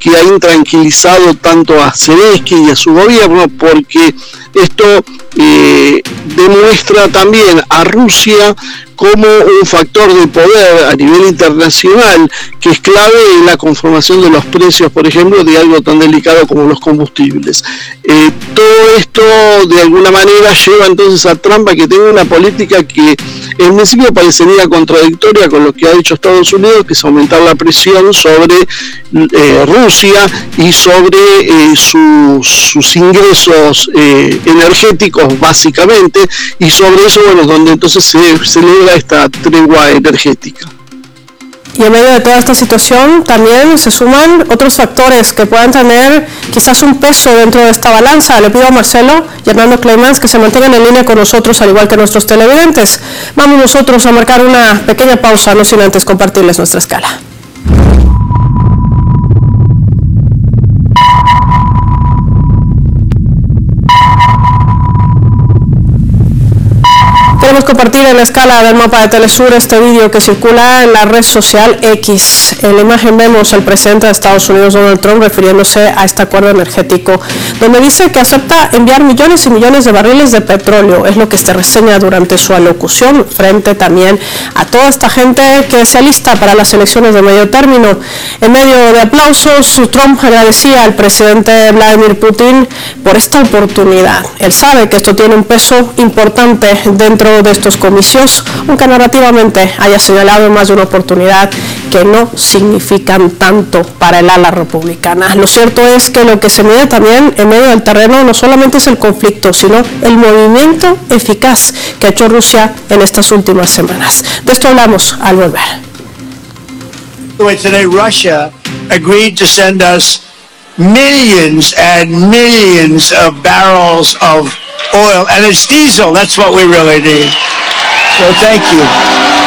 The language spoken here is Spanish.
que ha intranquilizado tanto a Zelensky y a su gobierno, porque esto demuestra también a Rusia como un factor de poder a nivel internacional que es clave en la conformación de los precios, por ejemplo, de algo tan delicado como los combustibles. Todo esto de alguna manera lleva entonces a Trump a que tenga una política que en principio parecería contradictoria con lo que ha dicho Estados Unidos, que es aumentar la presión sobre Rusia y sobre sus ingresos energéticos básicamente, y sobre eso, bueno, donde entonces se logra esta tregua energética. Y en medio de toda esta situación también se suman otros factores que puedan tener quizás un peso dentro de esta balanza. Le pido a Marcelo y Hernando Clemens que se mantengan en línea con nosotros, al igual que nuestros televidentes. Vamos nosotros a marcar una pequeña pausa, no sin antes compartirles nuestra escala. Queremos compartir en la escala del mapa de Telesur este vídeo que circula en la red social X. En la imagen vemos al presidente de Estados Unidos, Donald Trump, refiriéndose a este acuerdo energético, donde dice que acepta enviar millones y millones de barriles de petróleo. Es lo que reseña durante su alocución, frente también a toda esta gente que se alista para las elecciones de medio término. En medio de aplausos, Trump agradecía al presidente Vladimir Putin por esta oportunidad. Él sabe que esto tiene un peso importante dentro de estos comicios, aunque narrativamente haya señalado en más de una oportunidad que no significan tanto para el ala republicana. Lo cierto es que lo que se mide también en medio del terreno no solamente es el conflicto, sino el movimiento eficaz que ha hecho Rusia en estas últimas semanas. De esto hablamos al volver. Today, Russia agreed to send us millions and millions of barrels of oil, and it's diesel. That's what we really need. So thank you.